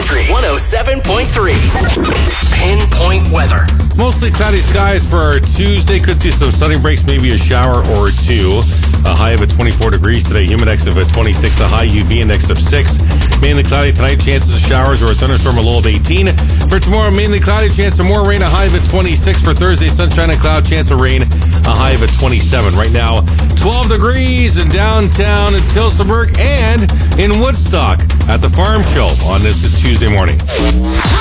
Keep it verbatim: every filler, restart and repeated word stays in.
Country one oh seven point three. Pinpoint weather. Mostly cloudy skies for Tuesday. Could see some sunny breaks, maybe a shower or two. A high of at twenty-four degrees today. Humidex of at twenty-six. A high U V index of six. Mainly cloudy tonight. Chances of showers or a thunderstorm, a low of eighteen. For tomorrow, mainly cloudy. Chance of more rain. A high of at twenty-six. For Thursday, sunshine and cloud. Chance of rain. A high of at twenty-seven. Right now, twelve degrees in downtown in Tillsonburg and in Woodstock at the Farm Show on this Tuesday morning.